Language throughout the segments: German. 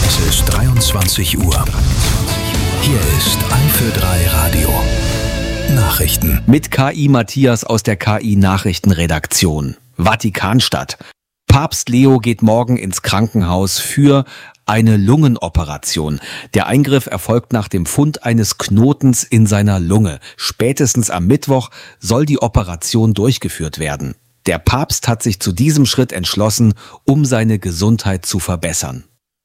Es ist 23 Uhr. Hier ist Eifel 3 Radio. Nachrichten. Mit KI Matthias aus der KI Nachrichtenredaktion. Vatikanstadt. Papst Leo geht morgen ins Krankenhaus für eine Lungenoperation. Der Eingriff erfolgt nach dem Fund eines Knotens in seiner Lunge. Spätestens am Mittwoch soll die Operation durchgeführt werden. Der Papst hat sich zu diesem Schritt entschlossen, um seine Gesundheit zu verbessern.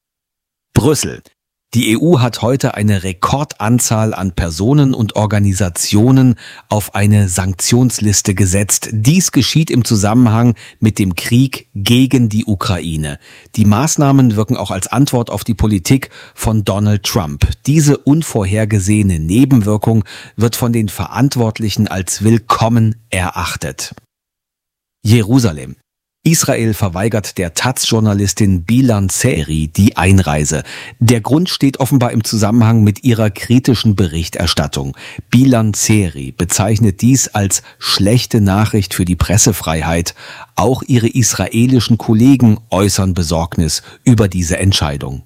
Brüssel. Die EU hat heute eine Rekordanzahl an Personen und Organisationen auf eine Sanktionsliste gesetzt. Dies geschieht im Zusammenhang mit dem Krieg gegen die Ukraine. Die Maßnahmen wirken auch als Antwort auf die Politik von Donald Trump. Diese unvorhergesehene Nebenwirkung wird von den Verantwortlichen als willkommen erachtet. Jerusalem. Israel verweigert der Taz-Journalistin Bilan Ceri die Einreise. Der Grund steht offenbar im Zusammenhang mit ihrer kritischen Berichterstattung. Bilan Ceri bezeichnet dies als schlechte Nachricht für die Pressefreiheit. Auch ihre israelischen Kollegen äußern Besorgnis über diese Entscheidung.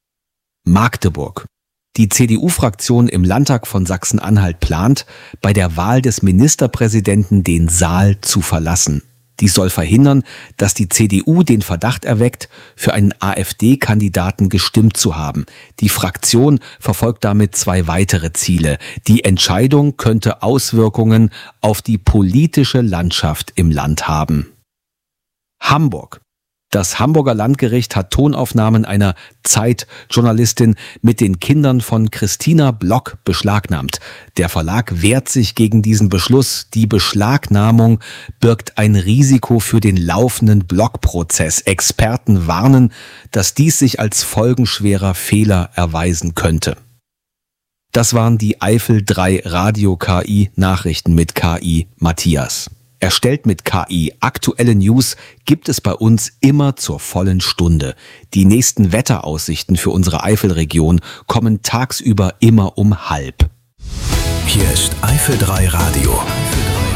Magdeburg. Die CDU-Fraktion im Landtag von Sachsen-Anhalt plant, bei der Wahl des Ministerpräsidenten den Saal zu verlassen. Dies soll verhindern, dass die CDU den Verdacht erweckt, für einen AfD-Kandidaten gestimmt zu haben. Die Fraktion verfolgt damit zwei weitere Ziele. Die Entscheidung könnte Auswirkungen auf die politische Landschaft im Land haben. Hamburg. Das Hamburger Landgericht hat Tonaufnahmen einer Zeit-Journalistin mit den Kindern von Christina Block beschlagnahmt. Der Verlag wehrt sich gegen diesen Beschluss. Die Beschlagnahmung birgt ein Risiko für den laufenden Block-Prozess. Experten warnen, dass dies sich als folgenschwerer Fehler erweisen könnte. Das waren die Eifel 3 Radio KI Nachrichten mit KI Matthias. Erstellt mit KI. Aktuelle News gibt es bei uns immer zur vollen Stunde. Die nächsten Wetteraussichten für unsere Eifelregion kommen tagsüber immer um 12:30. Hier ist Eifel 3 Radio.